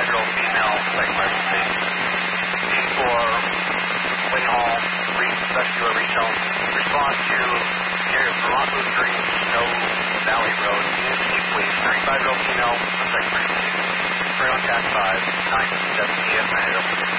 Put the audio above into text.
65-year-old female, second emergency. D4, Wayne Hall, rescue a reach home. Response to area of Vermont Lutheran, Snow Valley Road. Unity, please. 35-year-old female, second emergency. Turn on task 5, 927 EF Manado.